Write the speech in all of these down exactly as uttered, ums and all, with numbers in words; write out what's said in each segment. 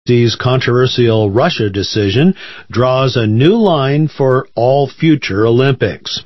These controversial Russia decision draws a new line for all future Olympics.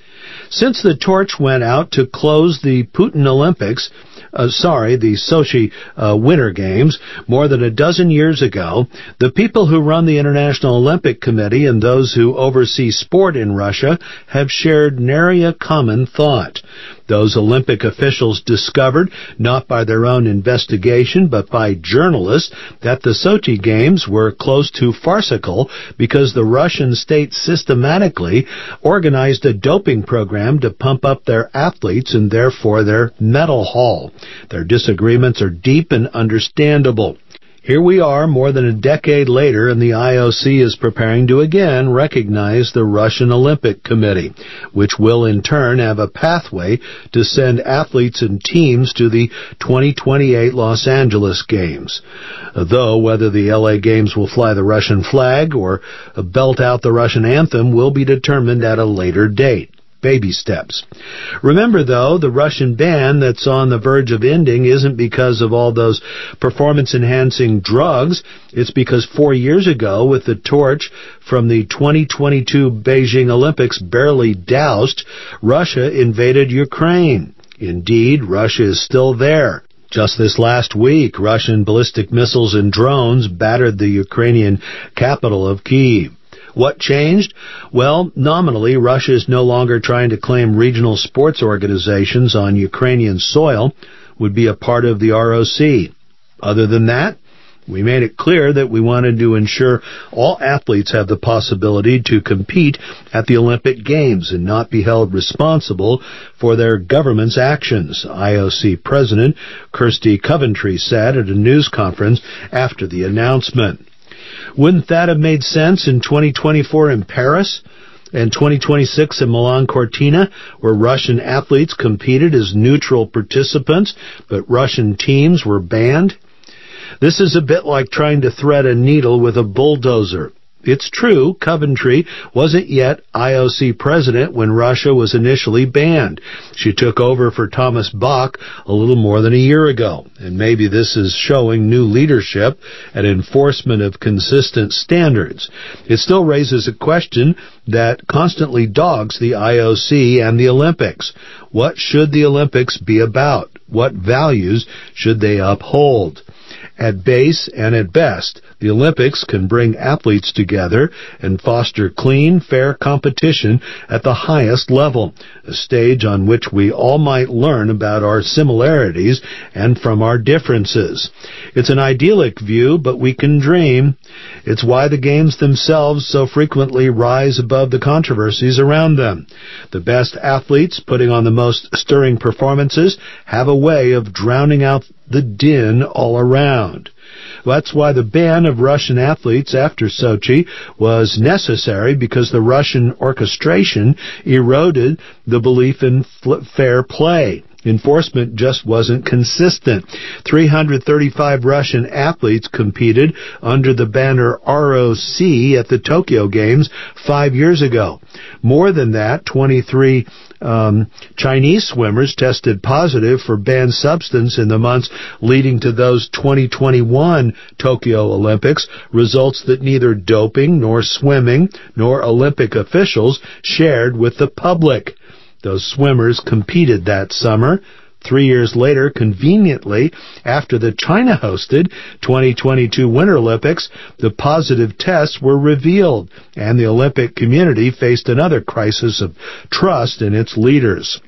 Since the torch went out to close the Putin Olympics, uh, sorry, the Sochi uh, Winter Games, more than a dozen years ago, the people who run the International Olympic Committee and those who oversee sport in Russia have shared nary a common thought. Those Olympic officials discovered, not by their own investigation, but by journalists, that the Sochi Games were close to farcical because the Russian state systematically organized a doping program to pump up their athletes and therefore their medal haul. Their disagreements are deep and understandable. Here we are more than a decade later, and the I O C is preparing to again recognize the Russian Olympic Committee, which will in turn have a pathway to send athletes and teams to the twenty twenty-eight Los Angeles Games. Though whether the L A Games will fly the Russian flag or belt out the Russian anthem will be determined at a later date. Baby steps. Remember, though, the Russian ban that's on the verge of ending isn't because of all those performance-enhancing drugs. It's because four years ago, with the torch from the twenty twenty-two Beijing Olympics barely doused, Russia invaded Ukraine. Indeed, Russia is still there. Just this last week, Russian ballistic missiles and drones battered the Ukrainian capital of Kyiv. What changed? Well, nominally, Russia is no longer trying to claim regional sports organizations on Ukrainian soil would be a part of the R O C. Other than that, we made it clear that we wanted to ensure all athletes have the possibility to compete at the Olympic Games and not be held responsible for their government's actions, I O C President Kirsty Coventry said at a news conference after the announcement. Wouldn't that have made sense in twenty twenty-four in Paris and twenty twenty-six in Milan Cortina, where Russian athletes competed as neutral participants, but Russian teams were banned? This is a bit like trying to thread a needle with a bulldozer. It's true, Coventry wasn't yet I O C president when Russia was initially banned. She took over for Thomas Bach a little more than a year ago, and maybe this is showing new leadership and enforcement of consistent standards. It still raises a question that constantly dogs the I O C and the Olympics. What should the Olympics be about? What values should they uphold? At base and at best, the Olympics can bring athletes together and foster clean, fair competition at the highest level, a stage on which we all might learn about our similarities and from our differences. It's an idyllic view, but we can dream. It's why the games themselves so frequently rise above the controversies around them. The best athletes putting on the most stirring performances have a way of drowning out the din all around. That's why the ban of Russian athletes after Sochi was necessary, because the Russian orchestration eroded the belief in fair play. Enforcement just wasn't consistent. three hundred thirty-five Russian athletes competed under the banner R O C at the Tokyo Games five years ago. More than that, twenty-three um, Chinese swimmers tested positive for banned substance in the months leading to those twenty twenty-one Tokyo Olympics, results that neither doping nor swimming nor Olympic officials shared with the public. Those swimmers competed that summer. Three years later, conveniently, after the China-hosted twenty twenty-two Winter Olympics, the positive tests were revealed, and the Olympic community faced another crisis of trust in its leaders.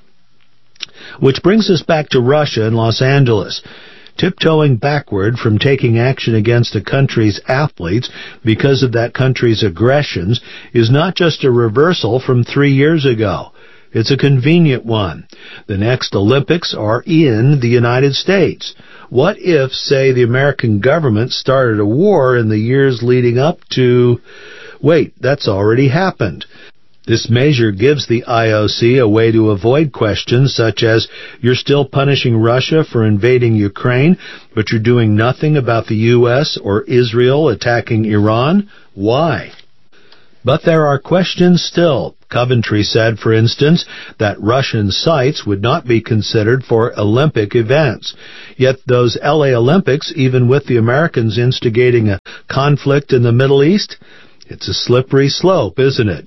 Which brings us back to Russia and Los Angeles. Tiptoeing backward from taking action against a country's athletes because of that country's aggressions is not just a reversal from three years ago. It's a convenient one. The next Olympics are in the United States. What if, say, the American government started a war in the years leading up to... Wait, that's already happened. This measure gives the I O C a way to avoid questions such as, you're still punishing Russia for invading Ukraine, but you're doing nothing about the U S or Israel attacking Iran? Why? But there are questions still. Coventry said, for instance, that Russian sites would not be considered for Olympic events. Yet those L A Olympics, even with the Americans instigating a conflict in the Middle East, it's a slippery slope, isn't it?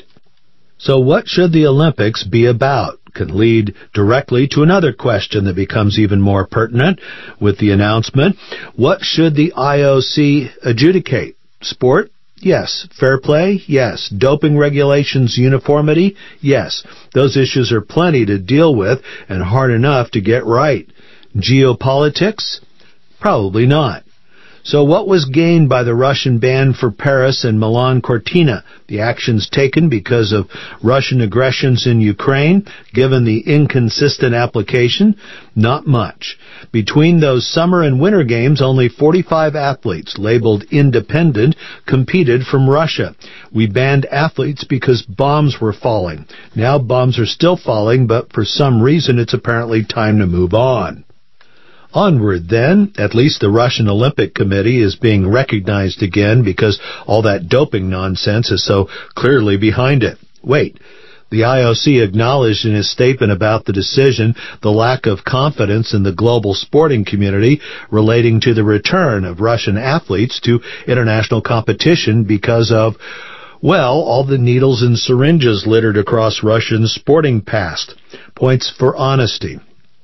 So what should the Olympics be about? Can lead directly to another question that becomes even more pertinent with the announcement. What should the I O C adjudicate? Sport? Yes. Fair play? Yes. Doping regulations uniformity? Yes. Those issues are plenty to deal with and hard enough to get right. Geopolitics? Probably not. So what was gained by the Russian ban for Paris and Milan Cortina? The actions taken because of Russian aggressions in Ukraine, given the inconsistent application? Not much. Between those summer and winter games, only forty-five athletes labeled independent competed from Russia. We banned athletes because bombs were falling. Now bombs are still falling, but for some reason it's apparently time to move on. Onward, then. At least the Russian Olympic Committee is being recognized again because all that doping nonsense is so clearly behind it. Wait, the I O C acknowledged in his statement about the decision the lack of confidence in the global sporting community relating to the return of Russian athletes to international competition because of, well, all the needles and syringes littered across Russian sporting past. Points for honesty.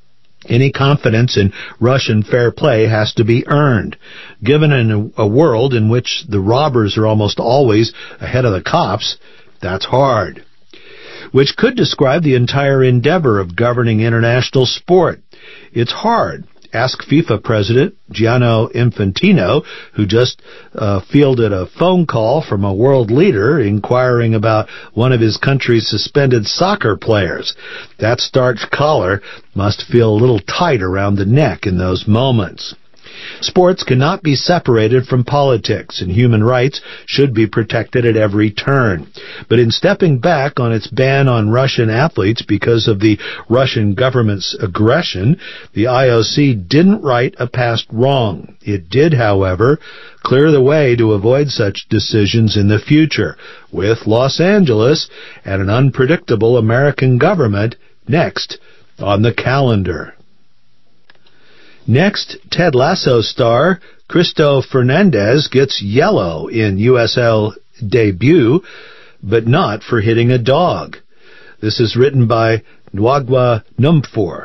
Any confidence in Russian fair play has to be earned. Given in a world in which the robbers are almost always ahead of the cops, that's hard. Which could describe the entire endeavor of governing international sport. It's hard. Ask FIFA President Gianni Infantino, who just uh, fielded a phone call from a world leader inquiring about one of his country's suspended soccer players. That starched collar must feel a little tight around the neck in those moments. Sports cannot be separated from politics, and human rights should be protected at every turn. But in stepping back on its ban on Russian athletes because of the Russian government's aggression, the I O C didn't right a past wrong. It did, however, clear the way to avoid such decisions in the future, with Los Angeles and an unpredictable American government next on the calendar. Next, Ted Lasso star Cristo Fernandez gets yellow in U S L debut, but not for hitting a dog. This is written by Nwagwa Numfor.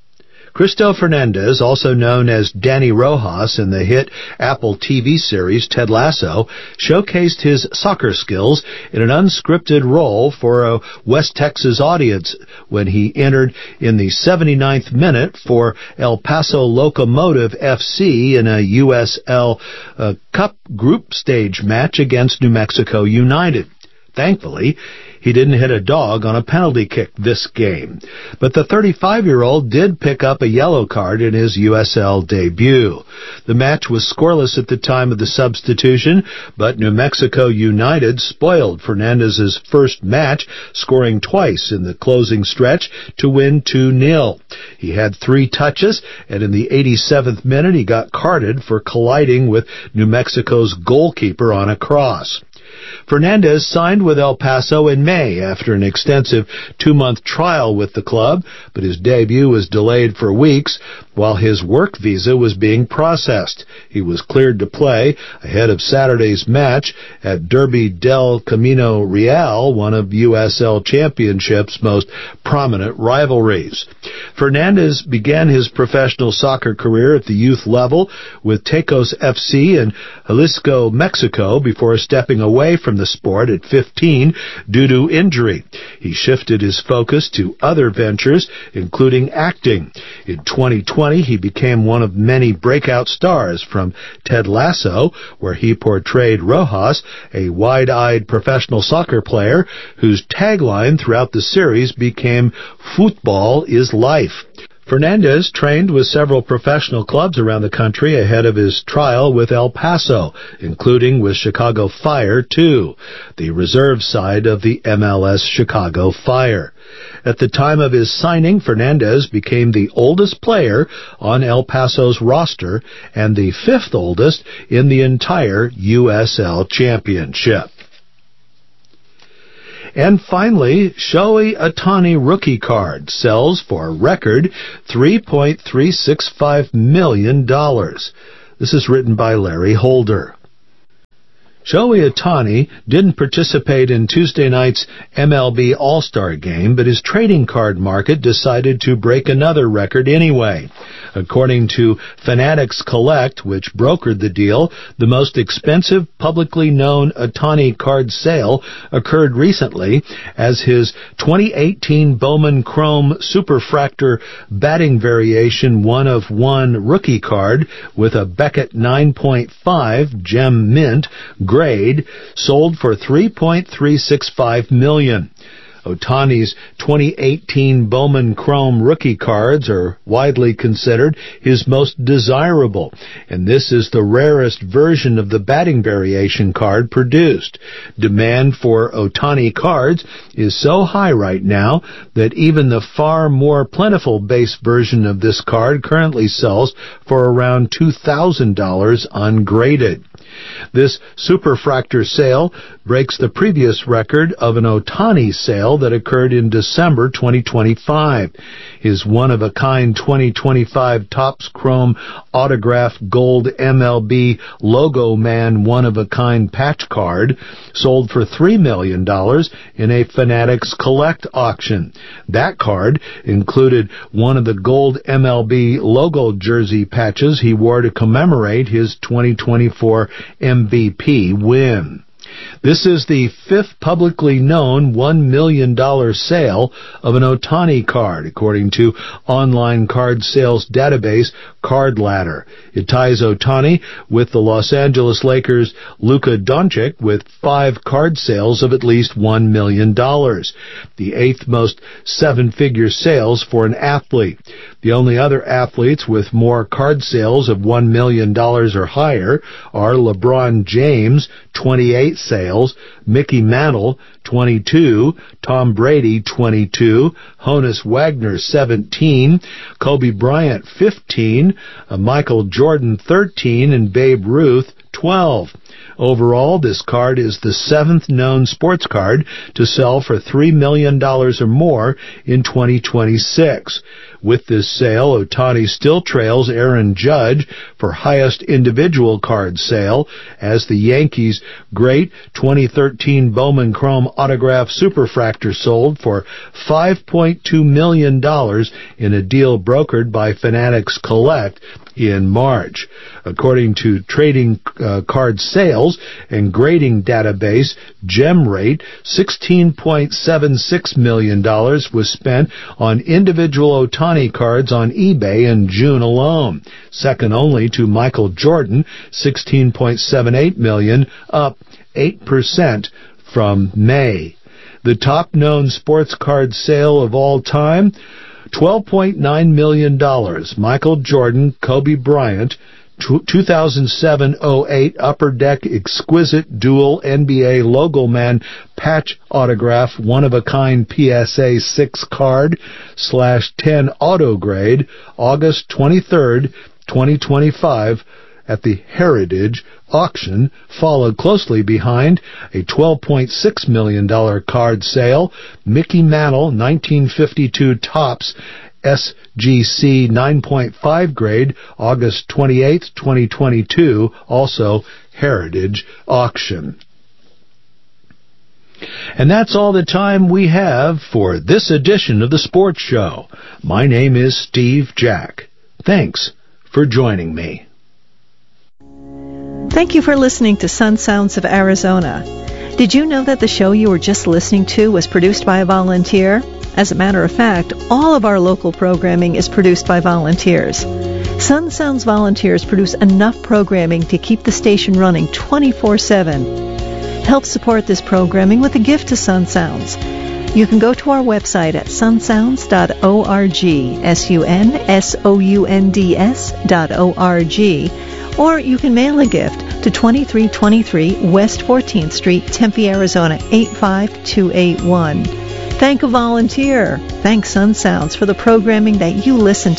Cristo Fernandez, also known as Danny Rojas in the hit Apple T V series Ted Lasso, showcased his soccer skills in an unscripted role for a West Texas audience when he entered in the seventy-ninth minute for El Paso Locomotive F C in a U S L uh, Cup group stage match against New Mexico United. Thankfully, he didn't hit a dog on a penalty kick this game. But the thirty-five-year-old did pick up a yellow card in his U S L debut. The match was scoreless at the time of the substitution, but New Mexico United spoiled Fernandez's first match, scoring twice in the closing stretch to win two nil. He had three touches, and in the eighty-seventh minute he got carded for colliding with New Mexico's goalkeeper on a cross. Fernandez signed with El Paso in May after an extensive two-month trial with the club, but his debut was delayed for weeks while his work visa was being processed. He was cleared to play ahead of Saturday's match at Derby del Camino Real, one of U S L Championship's most prominent rivalries. Fernandez began his professional soccer career at the youth level with Tecos F C in Jalisco, Mexico, before stepping away from the sport at fifteen due to injury. He shifted his focus to other ventures, including acting. In twenty twenty, he became one of many breakout stars from Ted Lasso, where he portrayed Rojas, a wide-eyed professional soccer player whose tagline throughout the series became "Football is life." Fernandez trained with several professional clubs around the country ahead of his trial with El Paso, including with Chicago Fire, too, the reserve side of the M L S Chicago Fire. At the time of his signing, Fernandez became the oldest player on El Paso's roster and the fifth oldest in the entire U S L Championship. And finally, Shohei Ohtani rookie card sells for a record three point three six five million dollars. This is written by Larry Holder. Shohei Ohtani didn't participate in Tuesday night's M L B All-Star Game, but his trading card market decided to break another record anyway. According to Fanatics Collect, which brokered the deal, the most expensive publicly known Ohtani card sale occurred recently as his twenty eighteen Bowman Chrome Superfractor batting variation one of one rookie card with a Beckett nine point five Gem Mint grade sold for three point three six five million dollars. Ohtani's twenty eighteen Bowman Chrome rookie cards are widely considered his most desirable, and this is the rarest version of the batting variation card produced. Demand for Ohtani cards is so high right now that even the far more plentiful base version of this card currently sells for around two thousand dollars ungraded. This Superfractor sale breaks the previous record of an Ohtani sale that occurred in December twenty twenty-five. His one-of-a-kind twenty twenty-five Topps Chrome Autograph Gold M L B Logo Man one-of-a-kind patch card sold for three million dollars in a Fanatics Collect auction. That card included one of the gold M L B logo jersey patches he wore to commemorate his twenty twenty-four M V P win. This is the fifth publicly known one million dollars sale of an Ohtani card, according to online card sales database Card Ladder. It ties Ohtani with the Los Angeles Lakers' Luka Doncic with five card sales of at least one million dollars, the eighth most seven-figure sales for an athlete. The only other athletes with more card sales of one million dollars or higher are LeBron James, twenty-eight sales, Mickey Mantle, twenty-two, Tom Brady, twenty-two, Honus Wagner, seventeen, Kobe Bryant, fifteen, uh, Michael Jordan, thirteen, and Babe Ruth, twelve. Overall, this card is the seventh known sports card to sell for three million dollars or more in twenty twenty-six. With this sale, Ohtani still trails Aaron Judge for highest individual card sale, as the Yankees' great twenty thirteen Bowman Chrome Autograph Superfractor sold for five point two million dollars in a deal brokered by Fanatics Collect in March. According to trading uh, card sales and grading database GemRate, sixteen point seven six million dollars was spent on individual Ohtani cards on eBay in June alone, second only to Michael Jordan, sixteen point seven eight million dollars, up eight percent from May. The top-known sports card sale of all time, twelve point nine million dollars. Michael Jordan, Kobe Bryant, two thousand seven oh eight Upper Deck Exquisite Dual N B A Logo Man Patch Autograph One-of-a-Kind P S A six card slash ten auto grade, August twenty-third, twenty twenty-five, at the Heritage auction, followed closely behind a twelve point six million dollars card sale, Mickey Mantle nineteen fifty-two Topps S G C nine point five grade, August twenty-eighth, twenty twenty-two, also Heritage auction. And that's all the time we have for this edition of the Sports Show. My name is Steve Jack. Thanks for joining me. Thank you for listening to Sun Sounds of Arizona. Did you know that the show you were just listening to was produced by a volunteer? As a matter of fact, all of our local programming is produced by volunteers. Sun Sounds volunteers produce enough programming to keep the station running twenty-four seven. Help support this programming with a gift to Sun Sounds. You can go to our website at sun sounds dot org, S U N S O U N D S dot O R G, or you can mail a gift to twenty-three twenty-three West fourteenth Street, Tempe, Arizona, eight five two eight one. Thank a volunteer. Thank Sun Sounds for the programming that you listen to.